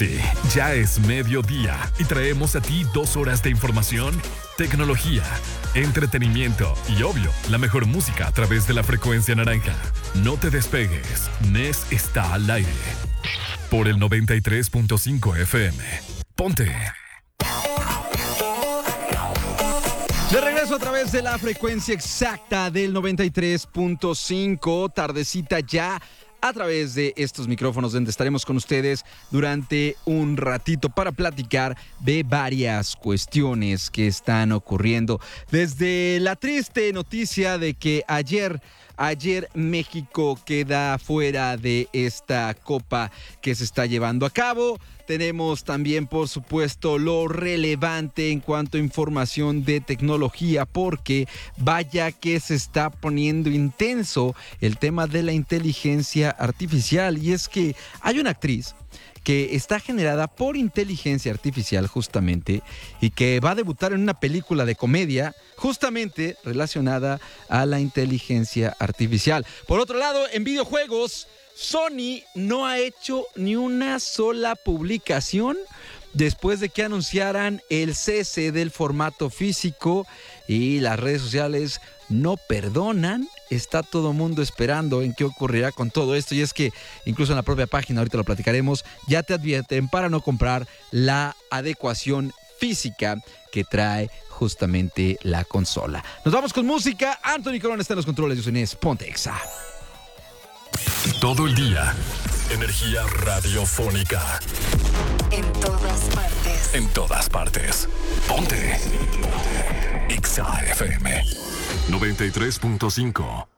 Sí, ya es mediodía y traemos a ti 2 horas de información, tecnología, entretenimiento y, obvio, la mejor música a través de la frecuencia naranja. No te despegues, Nes está al aire. Por el 93.5 FM. Ponte. De regreso a través de la frecuencia exacta del 93.5, tardecita ya, a través de estos micrófonos donde estaremos con ustedes durante un ratito para platicar de varias cuestiones que están ocurriendo. Desde la triste noticia de que ayer México queda fuera de esta copa que se está llevando a cabo. Tenemos también, por supuesto, lo relevante en cuanto a información de tecnología, porque vaya que se está poniendo intenso el tema de la inteligencia artificial. Y es que hay una actriz que está generada por inteligencia artificial justamente y que va a debutar en una película de comedia justamente relacionada a la inteligencia artificial. Por otro lado, en videojuegos, Sony no ha hecho ni una sola publicación después de que anunciaran el cese del formato físico, y las redes sociales no perdonan. Está todo mundo esperando en qué ocurrirá con todo esto, y es que incluso en la propia página, ahorita lo platicaremos, ya te advierten para no comprar la adecuación física que trae justamente la consola. Nos vamos con música. Anthony Corona está en los controles. Yo soy Nes, ponte Exa. Todo el día, energía radiofónica. En todas partes. En todas partes. Ponte. Exa FM 93.5.